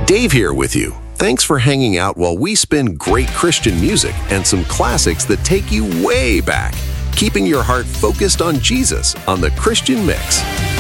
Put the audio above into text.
Dave here with you. Thanks for hanging out while we spin great Christian music and some classics that take you way back, keeping your heart focused on Jesus on the Christian Mix.